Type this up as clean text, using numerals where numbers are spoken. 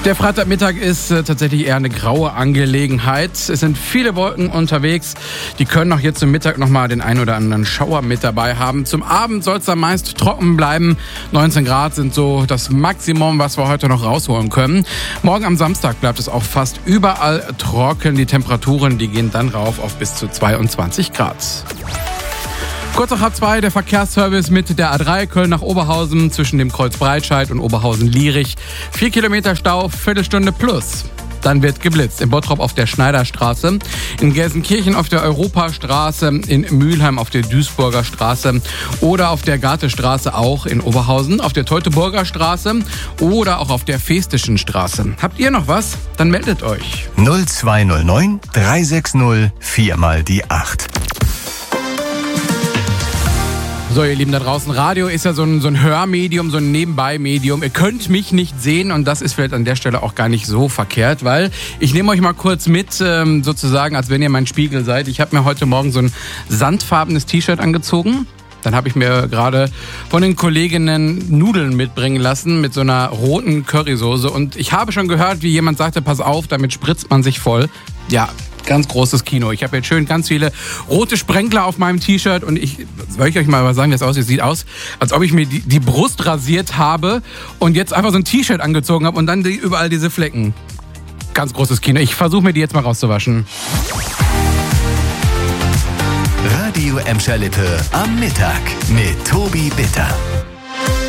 Der Freitagmittag ist tatsächlich eher eine graue Angelegenheit. Es sind viele Wolken unterwegs. Die können auch jetzt zum Mittag nochmal den ein oder anderen Schauer mit dabei haben. Zum Abend soll es dann meist trocken bleiben. 19 Grad sind so das Maximum, was wir heute noch rausholen können. Morgen am Samstag bleibt es auch fast überall trocken. Die Temperaturen, die gehen dann rauf auf bis zu 22 Grad. Kurz nach 1:30 der Verkehrsservice mit der A3 Köln nach Oberhausen zwischen dem Kreuz Breitscheid und Oberhausen-Lierich. 4 Kilometer Stau, Viertelstunde plus. Dann wird geblitzt. In Bottrop auf der Schneiderstraße, in Gelsenkirchen auf der Europastraße, in Mülheim auf der Duisburger Straße oder auf der Gartestraße auch in Oberhausen, auf der Teutoburger Straße oder auch auf der Festischen Straße. Habt ihr noch was? Dann meldet euch. 0209 360 4x8. So, ihr Lieben da draußen, Radio ist ja so ein Hörmedium, so ein Nebenbei-Medium. Ihr könnt mich nicht sehen und das ist vielleicht an der Stelle auch gar nicht so verkehrt, weil ich nehme euch mal kurz mit, sozusagen, als wenn ihr mein Spiegel seid. Ich habe mir heute Morgen so ein sandfarbenes T-Shirt angezogen. Dann habe ich mir gerade von den Kolleginnen Nudeln mitbringen lassen mit so einer roten Currysoße. Und ich habe schon gehört, wie jemand sagte, pass auf, damit spritzt man sich voll. Ja, ganz großes Kino. Ich habe jetzt schön ganz viele rote Sprenkler auf meinem T-Shirt und soll ich euch mal sagen, wie das aussieht? Sieht aus, als ob ich mir die Brust rasiert habe und jetzt einfach so ein T-Shirt angezogen habe und dann überall diese Flecken. Ganz großes Kino. Ich versuche mir die jetzt mal rauszuwaschen. Radio Emscher Lippe am Mittag mit Tobi Bitter.